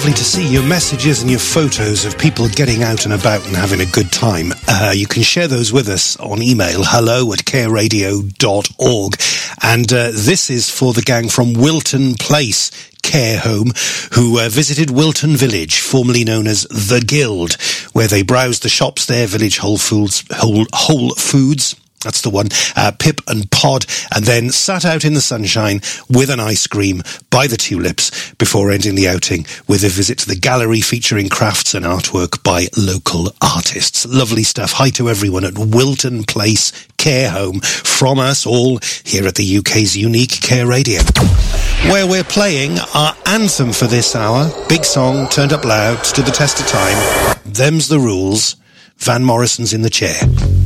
Lovely to see your messages and your photos of people getting out and about and having a good time. You can share those with us on email, hello@careradio.org. And this is for the gang from Wilton Place Care Home, who visited Wilton Village, formerly known as The Guild, where they browsed the shops there, Village Whole Foods, that's the one, Pip and Pod, and then sat out in the sunshine with an ice cream by the tulips before ending the outing with a visit to the gallery featuring crafts and artwork by local artists. Lovely stuff. Hi to everyone at Wilton Place Care Home from us all here at the UK's unique Care Radio, where we're playing our anthem for this hour. Big song, turned up loud, stood the test of time. Them's the rules. Van Morrison's in the chair.